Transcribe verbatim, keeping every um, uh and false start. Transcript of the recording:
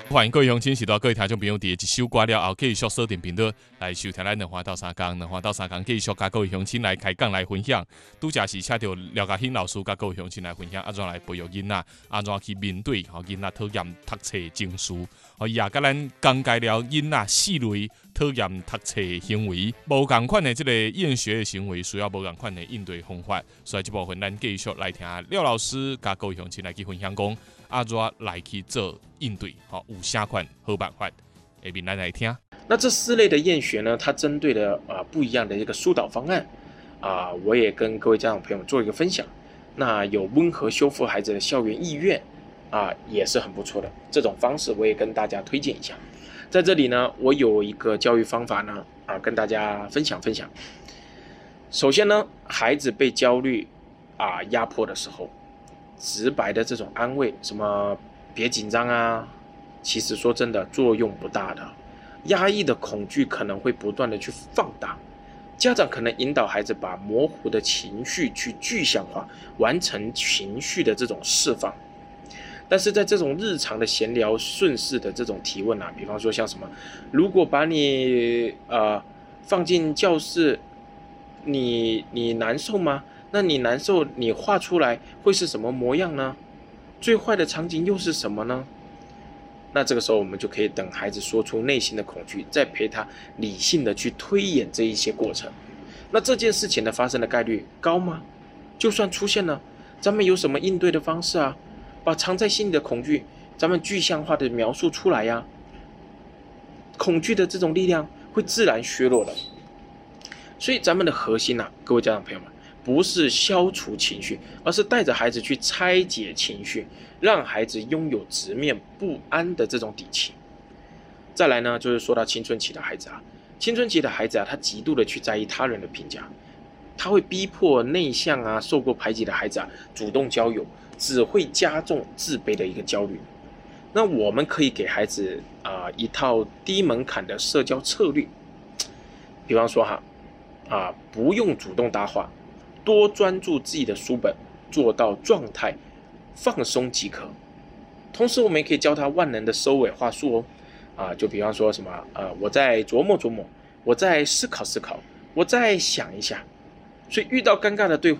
欢迎各位乡亲，是到各位听众朋友，伫一首歌了后，继续锁定频道来收听咱两花到三工，两花到三工继续甲各位乡亲来开讲来分享。拄则是请到廖家兴老师甲各位乡亲来分享，安怎来培育囡仔，安怎去面对吼囡仔讨厌读册情绪，吼伊也甲咱讲解了囡仔四类讨厌读册的行为，无共款的即个厌学的行为，需要无共款的应对方法。所以这部分咱继续来听廖老师甲各位乡亲来去分享讲。安怎来去做应对？好，有啥款好办法？下面咱来听。 那这四类的厌学呢，它针对的啊、呃、不一样的一个疏导方案啊、呃，我也跟各位家长朋友们做一个分享。那有温和修复孩子的校园意愿啊、呃，也是很不错的。这种方式我也跟大家推荐一下。在这里呢，我有一个教育方法呢啊、呃，跟大家分享分享。首先呢，孩子被焦虑啊、呃、压迫的时候。直白的这种安慰，什么别紧张啊，其实说真的作用不大的。压抑的恐惧可能会不断的去放大，家长可能引导孩子把模糊的情绪去具象化，完成情绪的这种释放。但是在这种日常的闲聊顺势的这种提问啊，比方说像什么，如果把你呃放进教室，你你难受吗？那你难受，你画出来会是什么模样呢？最坏的场景又是什么呢？那这个时候我们就可以等孩子说出内心的恐惧，再陪他理性的去推演这一些过程。那这件事情的发生的概率高吗？就算出现了，咱们有什么应对的方式啊？把藏在心里的恐惧，咱们具象化的描述出来呀、啊。恐惧的这种力量会自然削弱的。所以咱们的核心啊，各位家长朋友们。不是消除情绪，而是带着孩子去拆解情绪，让孩子拥有直面不安的这种底气。再来呢，就是说到青春期的孩子啊，青春期的孩子啊，他极度的去在意他人的评价，他会逼迫内向啊、受过排挤的孩子啊主动交友，只会加重自卑的一个焦虑。那我们可以给孩子啊、呃、一套低门槛的社交策略，比方说哈啊，不用主动搭话。多专注自己的书本，做到状态放松即可。同时，我们也可以教他万能的收尾话术哦。啊，就比方说什么，呃，我再琢磨琢磨，我再思考思考，我再想一下。所以遇到尴尬的对话。